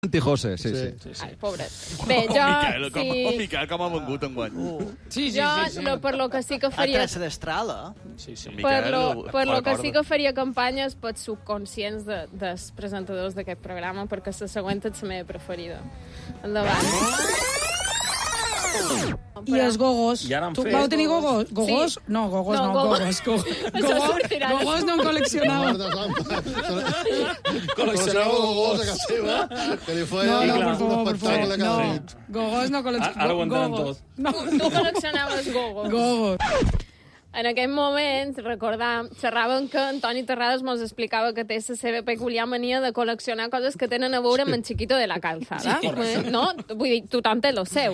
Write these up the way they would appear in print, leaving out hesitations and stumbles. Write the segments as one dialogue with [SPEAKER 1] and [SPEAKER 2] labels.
[SPEAKER 1] Antijose, sí.
[SPEAKER 2] Ai, pobret. Bé, jo...
[SPEAKER 3] Miquel, com ha vengut enguany.
[SPEAKER 2] Jo, per lo que sí que faria...
[SPEAKER 4] A Tresdestral,
[SPEAKER 2] Per lo que sí que faria campanya és pels subconscients dels presentadors d'aquest programa, perquè la següent és la meva preferida. Endavant.
[SPEAKER 5] I els gogos.
[SPEAKER 6] Ja n'han fet.
[SPEAKER 5] Vau tenir gogos? Gogos?
[SPEAKER 2] Sí.
[SPEAKER 5] No, gogos
[SPEAKER 2] No,
[SPEAKER 5] no.
[SPEAKER 2] gogos.
[SPEAKER 5] Gogos no en col·leccionava.
[SPEAKER 7] Col·leccionava gogos a casa seva, que li feia
[SPEAKER 5] No, por favor.
[SPEAKER 7] cada
[SPEAKER 5] No,
[SPEAKER 7] nit.
[SPEAKER 5] gogos no col·leccionava.
[SPEAKER 6] Ara ho entenem tot.
[SPEAKER 5] No.
[SPEAKER 2] Tu col·leccionaves gogos.
[SPEAKER 5] Gogos.
[SPEAKER 2] En aquell moment, xerràvem que Antoni Terrades mos explicava que té la seva peculiar mania de col·leccionar coses que tenen a veure amb en Chiquito de la Calzada. No? Vull dir, tothom té lo seu.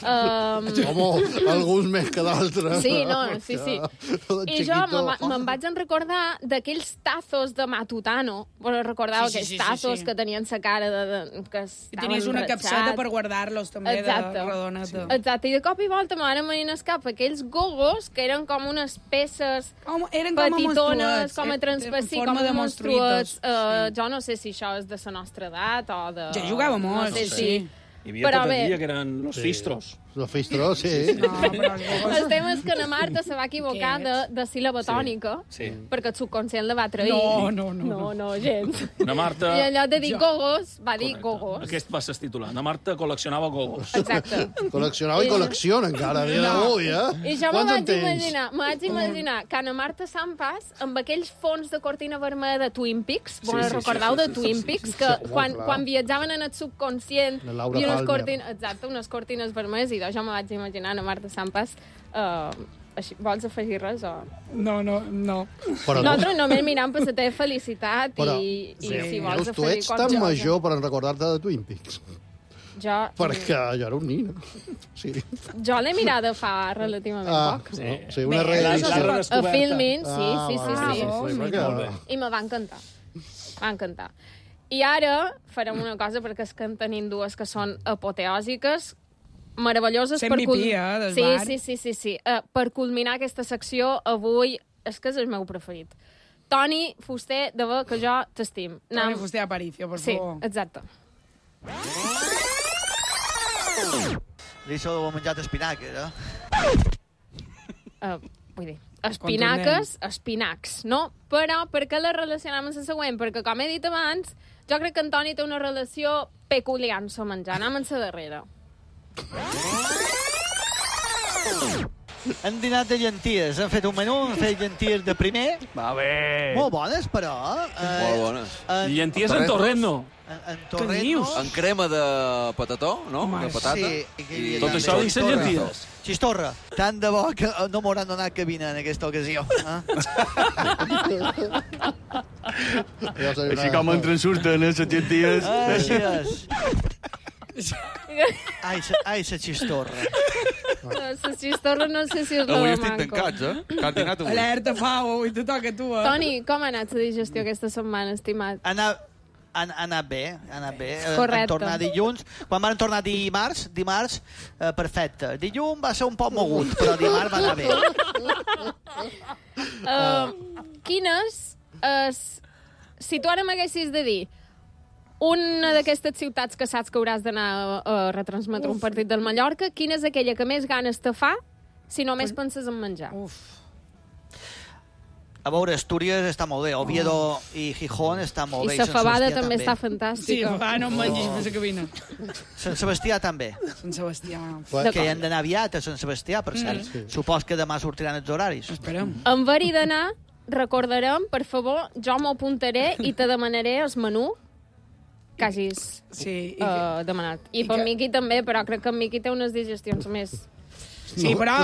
[SPEAKER 7] Home, alguns més que d'altres.
[SPEAKER 2] Sí, no, sí. I jo me'n vaig recordar d'aquells tazos de Matutano. Bueno, recordava aquells tazos que tenien la cara que
[SPEAKER 5] I tenies una capseta per guardar-los, també, de rodoneta.
[SPEAKER 2] Exacte, i de cop i volta m'han venint al cap aquells gogos que eren com unes peces
[SPEAKER 5] eren com
[SPEAKER 2] petitones, com a
[SPEAKER 5] transpassí,
[SPEAKER 2] com a monstruets. Jo no sé si això és de la nostra edat o de...
[SPEAKER 5] Jo jugava molt,
[SPEAKER 2] no sé si...
[SPEAKER 6] Hi havia tot el dia que eren los fistros.
[SPEAKER 7] Los fistros, sí.
[SPEAKER 5] No, però els gogos...
[SPEAKER 2] El tema és que na Marta se va equivocar de síl·laba tònica, perquè el subconscient la va trair. No, gens.
[SPEAKER 6] Na Marta...
[SPEAKER 2] I en lloc de dir gogos, va dir gogos.
[SPEAKER 6] Aquest va ser titular. Na Marta col·leccionava gogos.
[SPEAKER 2] Exacte.
[SPEAKER 7] Col·leccionava i col·lecciona encara, a dia d'avui,
[SPEAKER 2] I jo me vaig imaginar que na Marta Sampas, amb aquells fons de cortina vermella de Twin Peaks, recordeu de Twin Peaks, que quan viatjaven en el subconscient i unes cortines vermelles, i jo me vaig imaginar a Marta Sampas així. Vols afegir res? O...
[SPEAKER 5] No.
[SPEAKER 2] Nosaltres només mirem per la teva felicitat i si vols afegir...
[SPEAKER 7] Tu ets tan major per recordar-te de Twin Peaks. Perquè jo era un nin. Sí.
[SPEAKER 2] Jo l'he mirada fa relativament poc.
[SPEAKER 7] Sí, una reedició.
[SPEAKER 2] A Filmin, sí.
[SPEAKER 7] I
[SPEAKER 2] me va encantar. I ara farem una cosa, perquè és que en tenim dues que són apoteòsiques, meravelloses. Sí. Per culminar aquesta secció, avui és que és el meu preferit. Toni Fuster, de ver que jo t'estim.
[SPEAKER 5] Toni Fuster Aparicio, per favor.
[SPEAKER 2] Sí, exacte.
[SPEAKER 4] Això ho he menjat espinaques,
[SPEAKER 2] Vull dir, espinacs, no? Però per què la relacionem amb la següent? Perquè, com he dit abans, jo crec que en Toni té una relació peculiar amb el menjar. Anem amb la darrera.
[SPEAKER 4] Han dinat de llenties. Han fet un menú, han fet llenties de primer.
[SPEAKER 6] Va bé.
[SPEAKER 4] Molt bones, però.
[SPEAKER 1] Molt bones.
[SPEAKER 6] Llenties en torrent-no.
[SPEAKER 4] En torrent-no.
[SPEAKER 1] En crema de patató, no? De patata.
[SPEAKER 4] Sí.
[SPEAKER 6] Tot això dins les llenties.
[SPEAKER 4] Xistorra. Tant de bo que no m'hauran donat cabina en aquesta ocasió.
[SPEAKER 3] Així com entren surten les llenties.
[SPEAKER 4] Així és. Ai, la xistorra.
[SPEAKER 2] La xistorra no sé si és la
[SPEAKER 1] Avui
[SPEAKER 2] de
[SPEAKER 1] estic
[SPEAKER 2] manco.
[SPEAKER 1] tancats, Que han dinat avui.
[SPEAKER 5] Alerta, Fau, avui te toca a tu,
[SPEAKER 2] Toni, com ha anat la digestió aquesta setmana, estimat?
[SPEAKER 4] Ha anat bé.
[SPEAKER 2] Correcte.
[SPEAKER 4] Han tornat dilluns. Quan van tornar dimarts, perfecte. Dilluns va ser un poc mogut, però dimarts va anar bé.
[SPEAKER 2] Quines... Si tu ara m'haguessis de dir una d'aquestes ciutats que saps que hauràs d'anar a retransmetre un partit del Mallorca, quina és aquella que més ganes te fa si només penses en menjar?
[SPEAKER 4] A veure, Astúries està molt bé, Oviedo i Gijón està molt bé.
[SPEAKER 2] I la Fabada també està fantàstica.
[SPEAKER 5] Sí, no em mengis per la cabina.
[SPEAKER 4] Sant Sebastià també.
[SPEAKER 5] Sant Sebastià.
[SPEAKER 4] Que hi han d'anar aviat a Sant Sebastià, per cert. Supos que demà sortiran els horaris.
[SPEAKER 5] Esperem.
[SPEAKER 2] En verí d'anar, recordarem, per favor, jo m'ho apuntaré i te demanaré el menú que hagis demanat. I per Miqui també, però crec que en Miqui té unes digestions més...
[SPEAKER 5] Sí, però...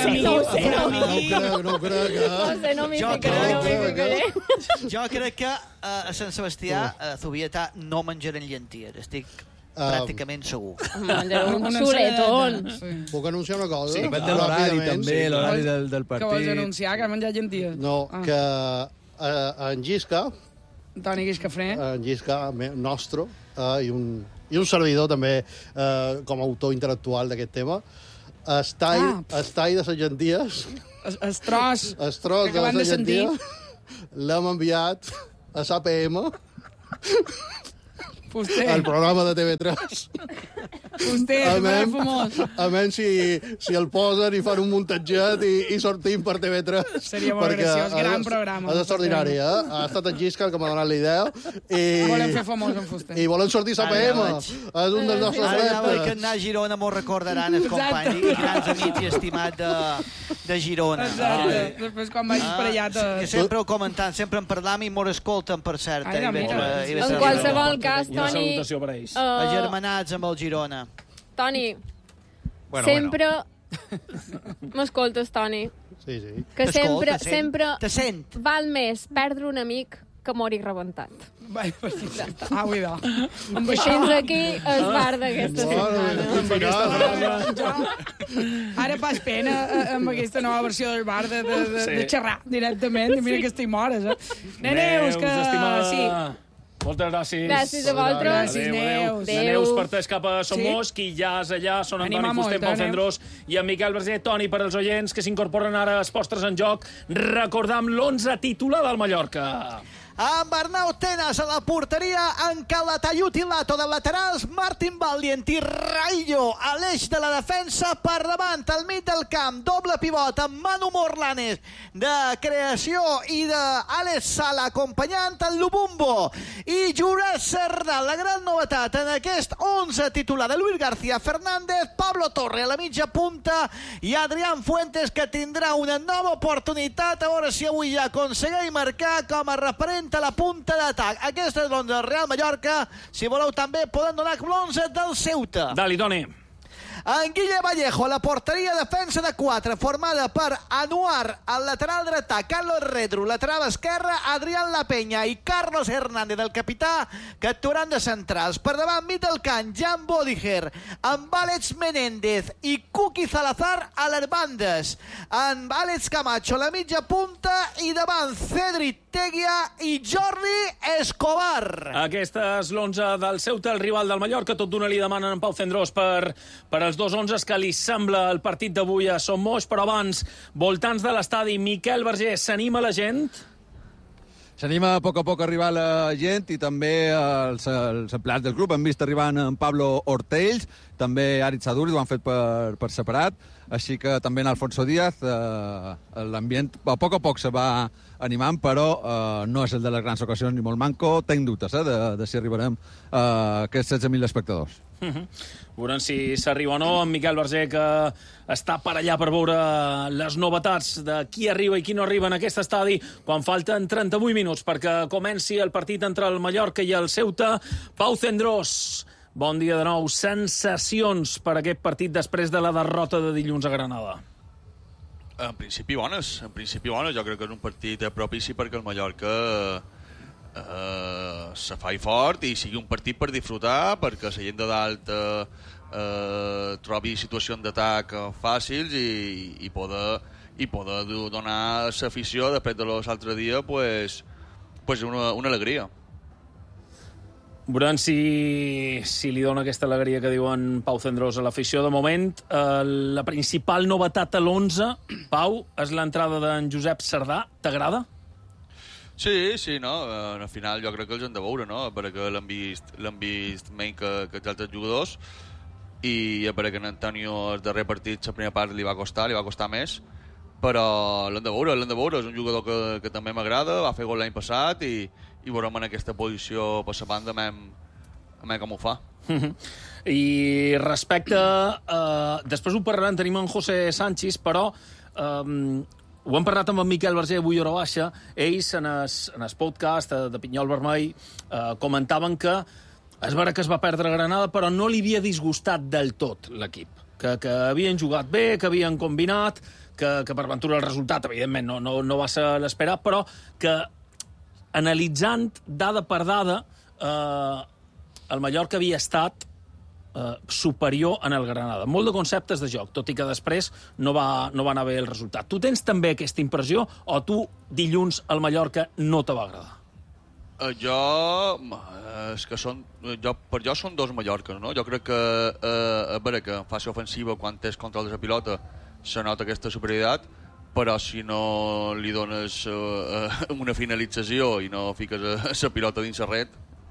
[SPEAKER 7] No crec.
[SPEAKER 2] No m'hi ficaré.
[SPEAKER 4] Jo crec que a Sant Sebastià, a Zubieta, no menjarem llenties. Estic pràcticament segur.
[SPEAKER 2] Menjaré un xuletón.
[SPEAKER 7] Puc anunciar una cosa?
[SPEAKER 1] Sí, depèn de l'horari, també, l'horari del partit.
[SPEAKER 5] Que vols anunciar, que has menjat llenties?
[SPEAKER 7] No, que en Gisca,
[SPEAKER 5] Toni Guiscafré,
[SPEAKER 7] en Gisca nostre, i un servidor també com a autor intel·lectual d'aquest tema, es tall de les llenties,
[SPEAKER 5] el tros
[SPEAKER 7] de les llenties, l'hem enviat a l'APM el programa de TV3. A menys si el posen i fan un muntatget i sortim per TV3.
[SPEAKER 5] Seria molt graciós, gran programa.
[SPEAKER 7] És extraordinari, Ha estat en Gisca el que m'ha donat la idea.
[SPEAKER 5] Volem fer famós en Fuster.
[SPEAKER 7] I volem sortir a PM. És un dels nostres reptes.
[SPEAKER 4] Ara que anar a Girona m'ho recordaran els companys i grans amics i estimats de Girona.
[SPEAKER 5] Exacte. Després quan vagis per allà...
[SPEAKER 4] Que sempre ho comentant, sempre en parlam i m'ho escolten, per cert.
[SPEAKER 2] En qualsevol cas, Toni...
[SPEAKER 6] Una salutació per ells.
[SPEAKER 4] Agermanats amb el Girona.
[SPEAKER 2] Toni, sempre... M'escoltes, Toni?
[SPEAKER 7] Sí.
[SPEAKER 2] Que sempre
[SPEAKER 4] sent.
[SPEAKER 2] Val més perdre un amic que morir rebentat.
[SPEAKER 5] Cuidao.
[SPEAKER 2] Fins aquí el bar d'aquesta setmana.
[SPEAKER 5] Ara pas pena amb aquesta nova versió del bar de xerrar directament. I mira que estic hores, Neus, que... Sí.
[SPEAKER 6] Moltes gràcies.
[SPEAKER 2] Gràcies a vosaltres.
[SPEAKER 5] Gràcies, Neus.
[SPEAKER 6] Neus parteix cap a Somos, qui ja és allà, són Antoni Fuster, Pau Cendrós i en Miquel Verger. Toni, per als oients que s'incorporen ara als postres en joc, recordam l'11 titular del Mallorca.
[SPEAKER 4] Amb Arnau Tenas a la porteria, en Calatayud i Lato de laterals, Martín Valienti, Raillo a l'eix de la defensa, per davant al mig del camp, doble pivot amb Manu Morlanes de creació i d'Àlex Sala acompanyant el Lubumbo i Jurek Cerdà. La gran novetat en aquest 11 titular de Luis García Fernández, Pablo Torre a la mitja punta i Adrián Fuentes, que tindrà una nova oportunitat a veure si avui ja aconsegueix marcar com a referent a la punta d'atac. Aquesta és l'11 del Real Mallorca. Si voleu també podem donar l'11 del Ceuta.
[SPEAKER 6] Dali, Toni.
[SPEAKER 4] En Guille Vallejo, a la porteria, defensa de 4, formada per Anuar, al lateral dretà, Carlos Redru, lateral esquerra, Adrián La Peña i Carlos Hernández, el capità, que actuaran de centrals. Per davant, mig del camp, Jan Bodiger, amb Àlex Menéndez i Kuki Salazar a les bandes. Amb Àlex Camacho a la mitja punta i davant Cedric Teguia i Jordi Escobar.
[SPEAKER 6] Aquesta és l'11 del Ceuta, el rival del Mallorca. Tot d'una li demanen en Pau Cendrós per els dos 11 que li sembla el partit d'avui a Somos, però abans, voltants de l'estadi, Miquel Verger, s'anima la gent?
[SPEAKER 1] S'anima a poc arribar la gent i també els empleats del club. Hem vist arribant en Pablo Ortells, també Aritz Aduri, ho han fet per separat, així que també en Alfonso Díaz. L'ambient a poc se va animant, però no és el de les grans ocasions ni molt manco. Tenc dubtes de si arribarem a aquests 16.000 espectadors.
[SPEAKER 6] Veurem si s'arriba o no. En Miquel Verger, que està per allà per veure les novetats de qui arriba i qui no arriba en aquest estadi quan falten 38 minuts perquè comenci el partit entre el Mallorca i el Ceuta. Pau Cendrós, bon dia de nou. Sensacions per aquest partit després de la derrota de dilluns a Granada?
[SPEAKER 3] En principi bones. Jo crec que és un partit propici perquè el Mallorca se faci fort i sigui un partit per disfrutar, perquè la gent de dalt trobi situacions d'atac fàcils i poder donar a l'afició després de l'altre dia pues una alegria.
[SPEAKER 6] Veurem si li dona aquesta alegria que diuen Pau Cendrós a l'afició. De moment, la principal novetat a l'11, Pau, és l'entrada d'en Josep Cerdà. T'agrada?
[SPEAKER 3] Sí, no? Al final jo crec que els han de veure, no? Perquè l'han vist menys que els altres jugadors i perquè en Antonio el darrer partit, la primera part li va costar més, però l'han de veure. És un jugador que també m'agrada, va fer gol l'any passat i veurem en aquesta posició per la banda com ho fa.
[SPEAKER 6] I respecte... després ho parlarem, tenim en José Sánchez, però... ho hem parlat amb en Miquel Verger avui a hora baixa. Ells, en el podcast de Pinyol Vermell, comentaven que és vera que es va perdre a Granada, però no li havia disgustat del tot l'equip. Que havien jugat bé, que havien combinat, que per ventura el resultat, evidentment, no va ser l'esperat, però que, analitzant dada per dada, el Mallorca havia estat superior en el Granada. Molt de conceptes de joc, tot i que després no va anar bé el resultat. Tu tens també aquesta impressió o tu dilluns al Mallorca no te va agradar?
[SPEAKER 3] Per jo són dos Mallorques, no? Jo crec que a veure que en fase ofensiva, quan és control de la pilota, se nota aquesta superioritat, però si no li dones una finalització i no fiques la pilota dins la red,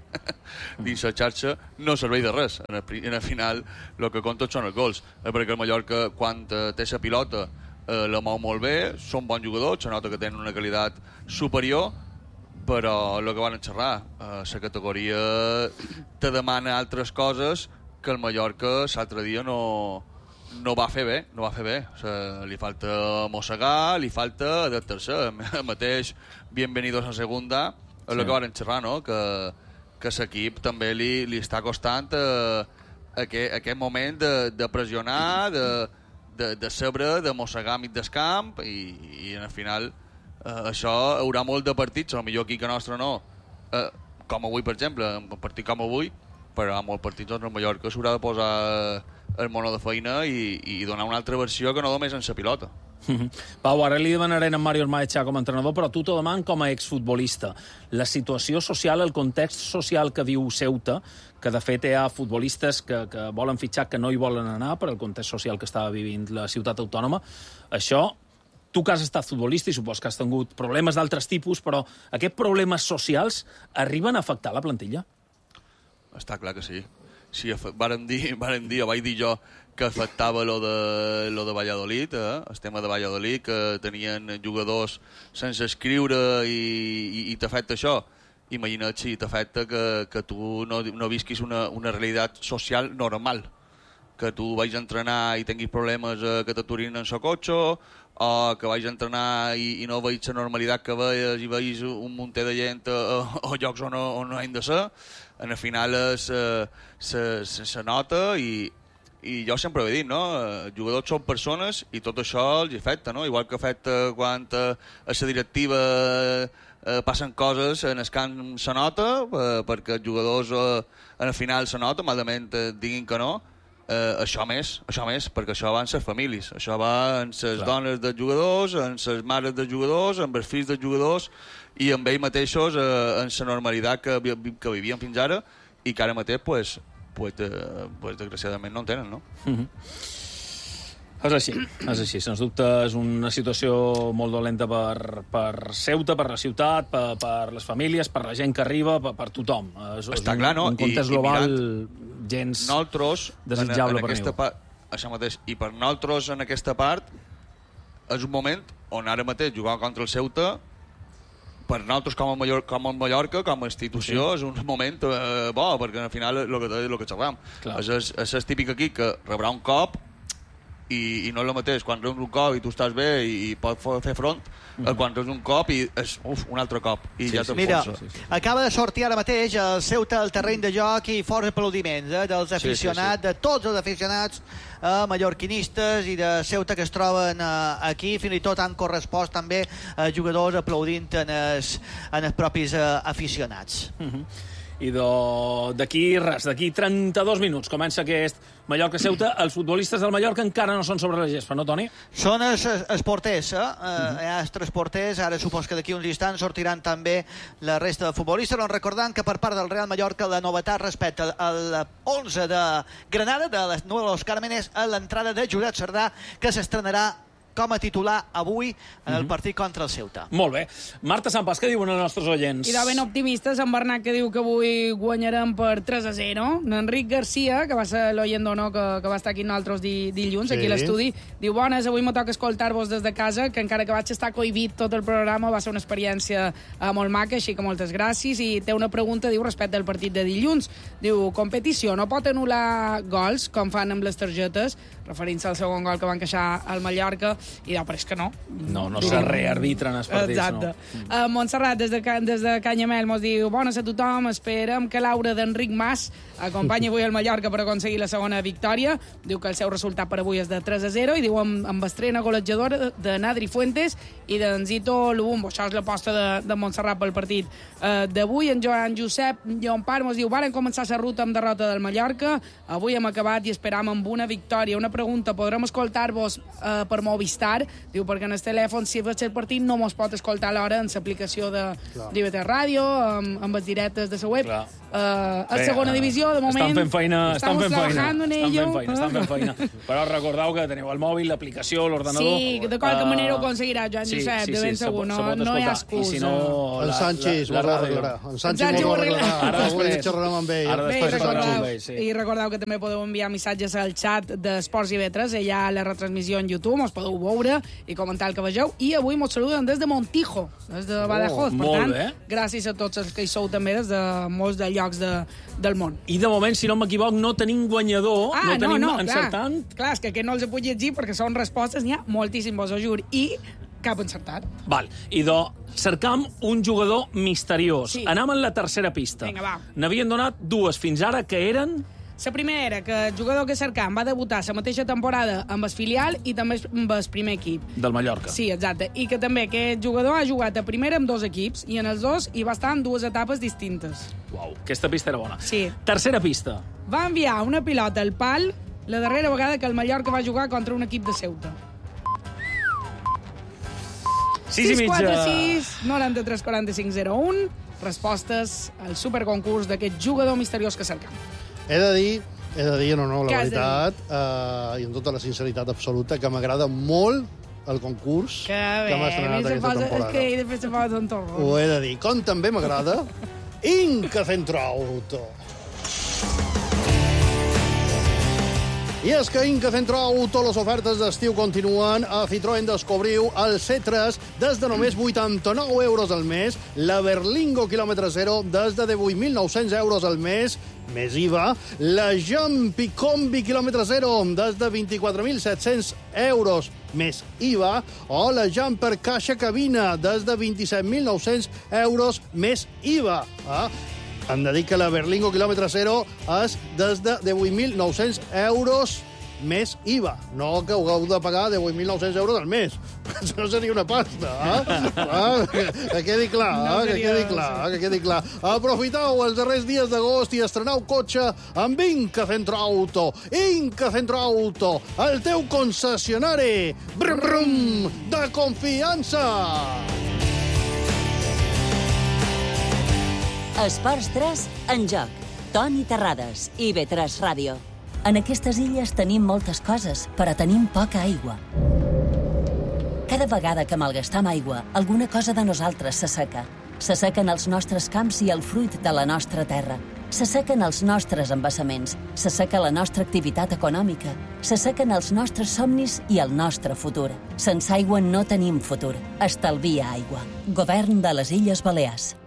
[SPEAKER 3] dins la xarxa no serveix de res. En el final el que compta són els gols, perquè el Mallorca quan té la pilota la mou molt bé, són bons jugadors, se nota que tenen una qualitat superior, però el que van xerrar, la categoria te demana altres coses que el Mallorca l'altre dia no va fer bé, li falta mossegar, li falta adaptar-se. Mateix, bienvenidos a segunda, és el que van xerrar, no? Que l'equip també li està costant aquest moment de pressionar, de saber, de mossegar mig del camp, i al final això haurà molt de partits, potser aquí que nostre no, com avui, per exemple, un partit com avui, però a molts partits el Mallorca s'haurà de posar el mono de feina i donar una altra versió que no només en la pilota.
[SPEAKER 6] Pau, ara li demanarem a Mario Maechà com a entrenador, però tu t'ho deman com a exfutbolista. La situació social, el context social que viu Ceuta, que de fet hi ha futbolistes que volen fitxar, que no hi volen anar per el context social que estava vivint la ciutat autònoma, això, tu que has estat futbolista i supos que has tingut problemes d'altres tipus, però aquests problemes socials arriben a afectar la plantilla?
[SPEAKER 3] Està clar que sí. Sí, vàrem dir, vaig dir jo que afectava lo de Valladolid, el tema de Valladolid, que tenien jugadors sense escriure i t'afecta això. Imagina't si t'afecta que tu no visquis una realitat social normal, que tu vaig entrenar i tinguis problemes que t'aturin en el cotxe, o que vaig entrenar i no veig la normalitat que veies i veig un munter de gent a llocs on no hem de ser. En el final se nota i jo sempre he dit, no? Els jugadors són persones i tot això els afecta, no? Igual que afecta quan a la directiva passen coses en el camp se nota, perquè els jugadors en el final se nota, malament diguin que no. Això més, perquè això va en les famílies, això va en les dones dels jugadors, en les mares dels jugadors, en els fills dels jugadors i amb ells mateixos en la normalitat que vivien fins ara i que ara mateix pues, desgraciadament no en tenen, no?
[SPEAKER 6] És així, sens dubte és una situació molt dolenta per Ceuta, per la ciutat, per les famílies, per la gent que arriba, per tothom.
[SPEAKER 3] Està clar, no?
[SPEAKER 6] Un context global gens desitjable per ningú.
[SPEAKER 3] Això mateix. I per nosaltres en aquesta part és un moment on ara mateix jugar contra el Ceuta per nosaltres com a Mallorca, com a institució, és un moment bo, perquè al final el que xerram. És el típic aquí que rebrà un cop i no és el mateix quan reus un cop i tu estàs bé i pots fer front, quan reus un cop i és un altre cop i ja t'enfonsa.
[SPEAKER 4] Mira, acaba de sortir ara mateix el Ceuta al terreny de joc i forts aplaudiments dels aficionats, de tots els aficionats mallorquinistes i de Ceuta que es troben aquí, fins i tot han correspost també jugadors aplaudint en els propis aficionats.
[SPEAKER 6] I d'aquí 32 minuts comença aquest Mallorca-Ceuta. Els futbolistes del Mallorca encara no són sobre la gespa, no, Toni?
[SPEAKER 4] Són els porters, hi ha els tres porters, ara supos que d'aquí uns instants sortiran també la resta de futbolistes, però recordant que per part del Real Mallorca la novetat respecte al 11 de Granada, de les Nuevos Cármenes, a l'entrada de Josep Sardà, que s'estrenarà com a titular avui en el partit contra el Ceuta.
[SPEAKER 6] Molt bé. Marta Sampas, què diuen els nostres oients?
[SPEAKER 5] I de ben optimistes, en Bernat, que diu que avui guanyarem per 3-0. Enric Garcia, que va ser l'oient d'honor que va estar aquí nosaltres dilluns, aquí a l'estudi, diu, bones, avui me toca escoltar-vos des de casa, que encara que vaig estar cohibit tot el programa, va ser una experiència molt maca, així que moltes gràcies. I té una pregunta, diu, respecte al partit de dilluns. Diu, competició no pot anul·lar gols, com fan amb les targetes, referint-se al segon gol que van queixar al Mallorca, i no, però és que no.
[SPEAKER 6] No se rearbitren els partits,
[SPEAKER 5] exacte. No. Montserrat, des de Canyamel, mos diu, bones a tothom, esperem que l'aura d'Enric Mas acompanyi avui el Mallorca per aconseguir la segona victòria. Diu que el seu resultat per avui és de 3-0 i diu amb estrena golejadora de Nadri Fuentes i d'Enzito Lubumbo. Això és l'aposta de Montserrat pel partit d'avui. En Joan Josep Llompar mos diu, varen començar la ruta amb derrota del Mallorca, avui hem acabat i esperam amb una victòria. Una pregunta, podrem escoltar-vos per Movistar Movistar, diu, perquè en el telèfon, si veig el partit, no mos pot escoltar a l'hora en l'aplicació d'IVT Ràdio, amb els directes de la web. A segona divisió, de moment...
[SPEAKER 6] Estan fent feina. Però recordeu que teniu el mòbil, l'aplicació, l'ordenador...
[SPEAKER 5] Sí, de qualque manera ho aconseguirà, Joan Josep, de ben segur, no hi ha excusa.
[SPEAKER 7] En Sanchis ho arreglarà. En Sanchis ho arreglarà. Ara després xerrarem amb ell.
[SPEAKER 5] I recordeu que també podeu enviar missatges al xat d'Esports IB3, allà a la retransmissió en YouTube, us podeu veure i comentar el que vegeu. I avui mos saluden des de Montijo, des de Badajoz. Per tant, gràcies a tots els que hi sou també des de molts de llocs del món.
[SPEAKER 6] I de moment, si no m'equivoc, no tenim guanyador, no tenim encertant.
[SPEAKER 5] Clar, és que no els puc llegir perquè són respostes, n'hi ha moltíssim, vos ho juro, i cap encertat.
[SPEAKER 6] Val, i cercam un jugador misteriós. Anem en la tercera pista.
[SPEAKER 5] Vinga, va.
[SPEAKER 6] N'havien donat dues fins ara, que eren...
[SPEAKER 5] La primera era que el jugador que cercam va debutar la mateixa temporada amb el filial i també amb el primer equip.
[SPEAKER 6] Del Mallorca.
[SPEAKER 5] Sí, exacte. I que també aquest jugador ha jugat a primera amb 2 equips i en els 2 hi va estar en 2 etapes distintes.
[SPEAKER 6] Uau, aquesta pista era bona.
[SPEAKER 5] Sí.
[SPEAKER 6] Tercera pista.
[SPEAKER 5] Va enviar una pilota al pal la darrera vegada que el Mallorca va jugar contra un equip de Ceuta. 6-4-6, 93 45 01. Respostes al superconcurs d'aquest jugador misteriós que cercam.
[SPEAKER 7] He de dir, la veritat, i amb tota la sinceritat absoluta, que m'agrada molt el concurs que hem estrenat aquesta temporada.
[SPEAKER 5] És que he de fer se posa un torro.
[SPEAKER 7] Ho he de dir. Com també m'agrada Inca Centroauto. I és que Inca Centroauto, les ofertes d'estiu continuen. A Citroën descobriu el C3 des de només 89 euros al mes, la Berlingo quilòmetre 0 des de 18.900 euros al mes, més IVA, la Jumpy Combi quilòmetre 0 des de 24.700 euros més IVA, o la Jumper Caixa Cabina des de 27.900 euros més IVA. Hem de dir que la Berlingo quilòmetre 0 és des de 18.900 euros més IVA. No que heu de pagar 18.900 euros al mes. Això no seria una pasta. Que quedi clar, que quedi clar. Aprofiteu els darrers dies d'agost i estreneu cotxe amb Inca Centroauto. Inca Centroauto, el teu concessionari brum, brum, de confiança.
[SPEAKER 8] Esports 3 en joc. Toni Terrades, IB3 Ràdio. En aquestes illes tenim moltes coses, però tenim poca aigua. Cada vegada que malgastam aigua, alguna cosa de nosaltres s'asseca. S'assequen els nostres camps i el fruit de la nostra terra. S'assequen els nostres embassaments. S'asseca la nostra activitat econòmica. S'assequen els nostres somnis i el nostre futur. Sense aigua no tenim futur. Estalvia aigua. Govern de les Illes Balears.